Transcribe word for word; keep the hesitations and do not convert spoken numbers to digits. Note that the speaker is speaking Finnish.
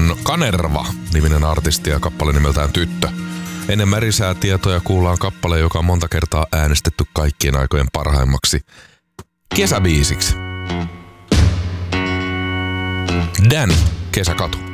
on Kanerva-niminen artisti ja kappale nimeltään Tyttö. Ennen Merisäätietoja kuullaan kappale, joka on monta kertaa äänestetty kaikkien aikojen parhaimmaksi kesäbiisiksi. Danny, Kesäkatu.